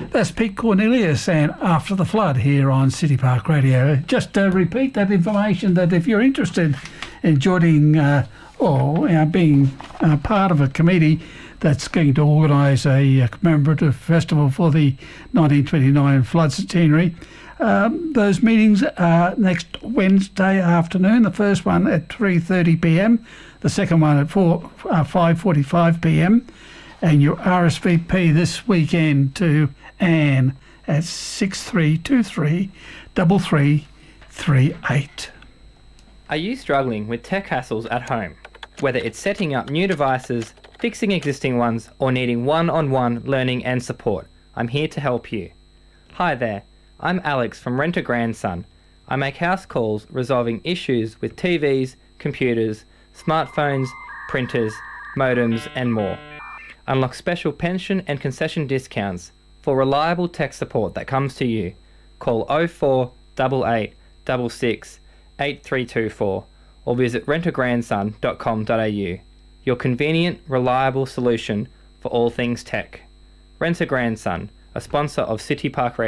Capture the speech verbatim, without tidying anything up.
That's Pete Cornelius and After the Flood here on City Park Radio. Just to repeat that information, that if you're interested in joining uh, or uh, being uh, part of a committee that's going to organise a, a commemorative festival for the nineteen twenty-nine flood centenary, um, those meetings are next Wednesday afternoon. The first one at three thirty p m, the second one at four, uh, five forty-five p m, and your R S V P this weekend to Anne at six three two three, three three three eight. Are you struggling with tech hassles at home? Whether it's setting up new devices, fixing existing ones, or needing one-on-one learning and support, I'm here to help you. Hi there, I'm Alex from Rent a Grandson. I make house calls resolving issues with T Vs, computers, smartphones, printers, modems, and more. Unlock special pension and concession discounts for reliable tech support that comes to you. Call oh four eight eight six six eight three two four or visit rent a grandson dot com dot a u. Your convenient, reliable solution for all things tech. Rent a Grandson, a sponsor of City Park Radio.